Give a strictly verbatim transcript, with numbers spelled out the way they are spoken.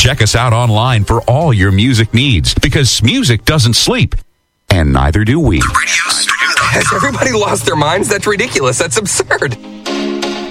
Check us out online for all your music needs, because music doesn't sleep, and neither do we. Has everybody lost their minds? That's ridiculous. That's absurd.